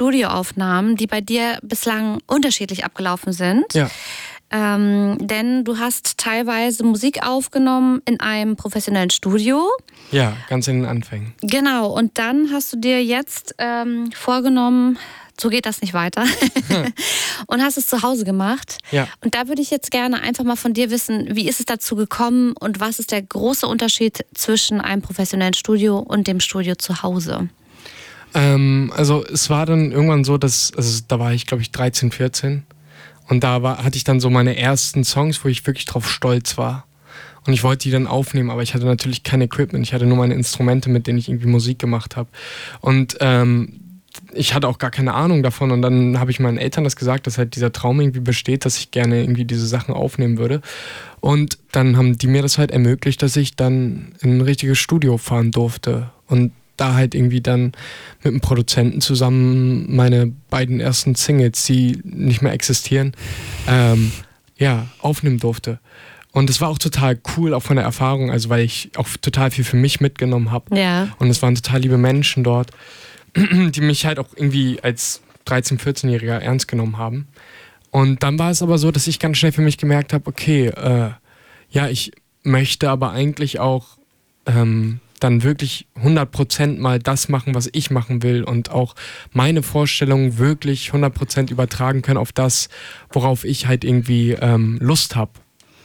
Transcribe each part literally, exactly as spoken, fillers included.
Studioaufnahmen, die bei dir bislang unterschiedlich abgelaufen sind. Ja. Ähm, denn du hast teilweise Musik aufgenommen in einem professionellen Studio. Ja, ganz in den Anfängen. Genau, und dann hast du dir jetzt ähm, vorgenommen, so geht das nicht weiter, und hast es zu Hause gemacht. Ja. Und da würde ich jetzt gerne einfach mal von dir wissen, wie ist es dazu gekommen und was ist der große Unterschied zwischen einem professionellen Studio und dem Studio zu Hause? Ähm, also es war dann irgendwann so, dass, also da war ich glaube ich dreizehn, vierzehn. Und da war, hatte ich dann so meine ersten Songs, wo ich wirklich drauf stolz war. Und ich wollte die dann aufnehmen, aber ich hatte natürlich kein Equipment. Ich hatte nur meine Instrumente, mit denen ich irgendwie Musik gemacht habe. Und ähm, ich hatte auch gar keine Ahnung davon. Und dann habe ich meinen Eltern das gesagt, dass halt dieser Traum irgendwie besteht, dass ich gerne irgendwie diese Sachen aufnehmen würde. Und dann haben die mir das halt ermöglicht, dass ich dann in ein richtiges Studio fahren durfte. Und da halt irgendwie dann mit einem Produzenten zusammen meine beiden ersten Singles, die nicht mehr existieren, ähm, ja, aufnehmen durfte. Und es war auch total cool, auch von der Erfahrung, also weil ich auch total viel für mich mitgenommen habe. Ja. Und es waren total liebe Menschen dort, die mich halt auch irgendwie als dreizehn-, vierzehnjähriger ernst genommen haben. Und dann war es aber so, dass ich ganz schnell für mich gemerkt habe, okay, äh, ja, ich möchte aber eigentlich auch ähm, dann wirklich hundert Prozent mal das machen, was ich machen will und auch meine Vorstellungen wirklich hundert Prozent übertragen können auf das, worauf ich halt irgendwie ähm, Lust habe.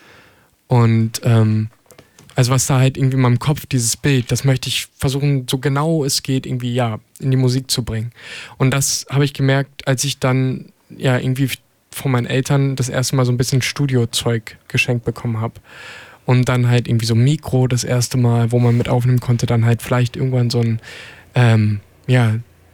Und ähm, also was da halt irgendwie in meinem Kopf, dieses Bild, das möchte ich versuchen, so genau es geht, irgendwie ja, in die Musik zu bringen. Und das habe ich gemerkt, als ich dann ja irgendwie von meinen Eltern das erste Mal so ein bisschen Studiozeug geschenkt bekommen habe. Und dann halt irgendwie so ein Mikro das erste Mal, wo man mit aufnehmen konnte, dann halt vielleicht irgendwann so ein, ähm, ja,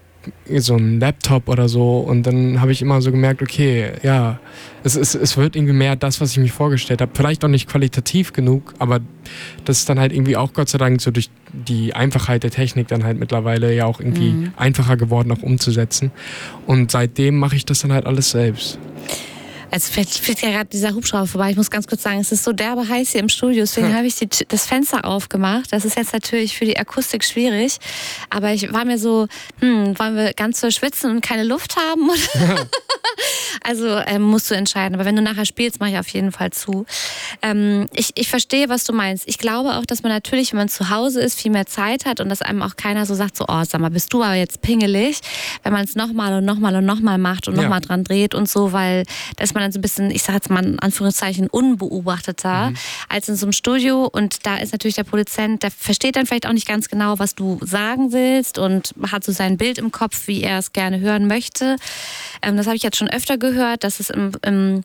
so ein Laptop oder so. Und dann habe ich immer so gemerkt, okay, ja, es, es, es wird irgendwie mehr das, was ich mir vorgestellt habe. Vielleicht auch nicht qualitativ genug, aber das ist dann halt irgendwie auch Gott sei Dank so durch die Einfachheit der Technik dann halt mittlerweile ja auch irgendwie mhm. einfacher geworden, auch umzusetzen. Und seitdem mache ich das dann halt alles selbst. Also fährt, fährt ja gerade dieser Hubschrauber vorbei. Ich muss ganz kurz sagen, es ist so derbe heiß hier im Studio, deswegen ja. habe ich die, das Fenster aufgemacht. Das ist jetzt natürlich für die Akustik schwierig, aber ich war mir so, hm, wollen wir ganz so schwitzen und keine Luft haben? Ja. Also ähm, musst du entscheiden. Aber wenn du nachher spielst, mache ich auf jeden Fall zu. Ähm, ich, ich verstehe, was du meinst. Ich glaube auch, dass man natürlich, wenn man zu Hause ist, viel mehr Zeit hat und dass einem auch keiner so sagt, so, oh, sag mal, bist du aber jetzt pingelig, wenn man es nochmal und nochmal und nochmal macht und nochmal ja. dran dreht und so, weil da ist man dann so ein bisschen, ich sag jetzt mal in Anführungszeichen, unbeobachteter mhm. als in so einem Studio. Und da ist natürlich der Produzent, der versteht dann vielleicht auch nicht ganz genau, was du sagen willst und hat so sein Bild im Kopf, wie er es gerne hören möchte. Ähm, das habe ich jetzt schon öfter gehört, dass es im, im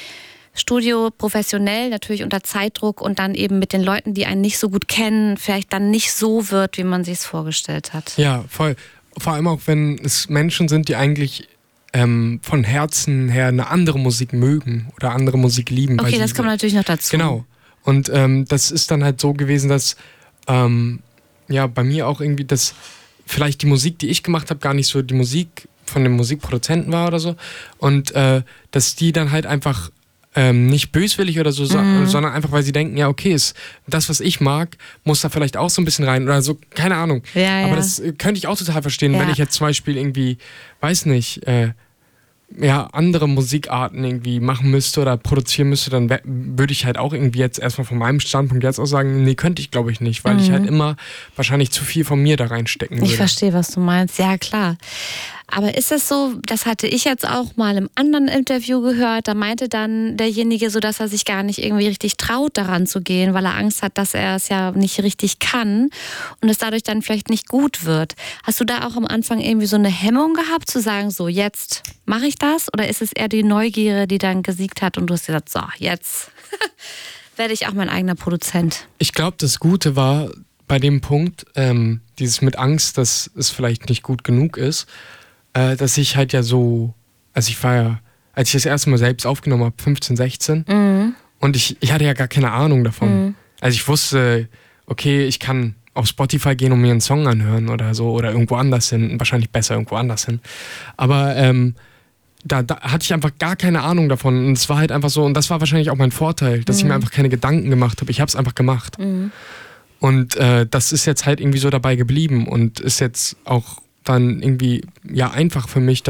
Studio professionell, natürlich unter Zeitdruck und dann eben mit den Leuten, die einen nicht so gut kennen, vielleicht dann nicht so wird, wie man sich es vorgestellt hat. Ja, voll. Vor allem auch, wenn es Menschen sind, die eigentlich ähm, von Herzen her eine andere Musik mögen oder andere Musik lieben. Okay, das kommt natürlich noch dazu. Genau. Und ähm, das ist dann halt so gewesen, dass ähm, ja bei mir auch irgendwie das vielleicht die Musik, die ich gemacht habe, gar nicht so die Musik von dem Musikproduzenten war oder so. Und äh, dass die dann halt einfach ähm, nicht böswillig oder so, mhm. sondern einfach, weil sie denken, ja okay, ist das, was ich mag, muss da vielleicht auch so ein bisschen rein oder so, keine Ahnung. Ja, Aber ja. das könnte ich auch total verstehen, ja. wenn ich jetzt zum Beispiel irgendwie, weiß nicht, äh, ja, andere Musikarten irgendwie machen müsste oder produzieren müsste, dann w- würde ich halt auch irgendwie jetzt erstmal von meinem Standpunkt jetzt auch sagen, nee, könnte ich glaube ich nicht, weil mhm. ich halt immer wahrscheinlich zu viel von mir da reinstecken würde. Ich verstehe, was du meinst. Ja, klar. Aber ist das so, das hatte ich jetzt auch mal im anderen Interview gehört, da meinte dann derjenige so, dass er sich gar nicht irgendwie richtig traut, daran zu gehen, weil er Angst hat, dass er es ja nicht richtig kann und es dadurch dann vielleicht nicht gut wird. Hast du da auch am Anfang irgendwie so eine Hemmung gehabt, zu sagen, so jetzt mache ich das? Oder ist es eher die Neugier, die dann gesiegt hat und du hast gesagt, so jetzt werde ich auch mein eigener Produzent? Ich glaube, das Gute war bei dem Punkt, ähm, dieses mit Angst, dass es vielleicht nicht gut genug ist, äh, dass ich halt ja so, also ich war ja, als ich das erste Mal selbst aufgenommen habe, fünfzehn, sechzehn, mhm. und ich, ich hatte ja gar keine Ahnung davon. Mhm. Also ich wusste, okay, ich kann auf Spotify gehen und mir einen Song anhören oder so oder irgendwo anders hin, wahrscheinlich besser irgendwo anders hin. Aber ähm, da, da hatte ich einfach gar keine Ahnung davon und es war halt einfach so, und das war wahrscheinlich auch mein Vorteil, dass mhm. ich mir einfach keine Gedanken gemacht habe. Ich habe es einfach gemacht. Mhm. Und äh, das ist jetzt halt irgendwie so dabei geblieben und ist jetzt auch dann irgendwie ja einfach für mich,